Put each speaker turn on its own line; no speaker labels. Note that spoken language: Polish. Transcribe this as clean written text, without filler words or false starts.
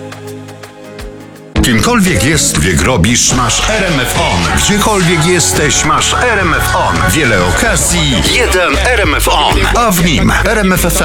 Kimkolwiek jest, wiek robisz, masz RMF On. Gdziekolwiek jesteś, masz RMF On. Wiele okazji, jeden RMF On. A w nim RMF FM.